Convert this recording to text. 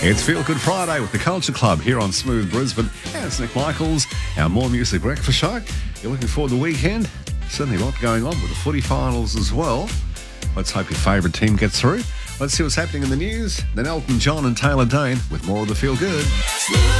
It's Feel Good Friday with the Culture Club here on Smooth Brisbane. And it's Nick Michaels, our More Music Breakfast Show. You're looking forward to the weekend? Certainly a lot going on with the footy finals as well. Let's hope your favourite team gets through. Let's see what's happening in the news. Then Elton John and Taylor Dayne with more of the Feel Good.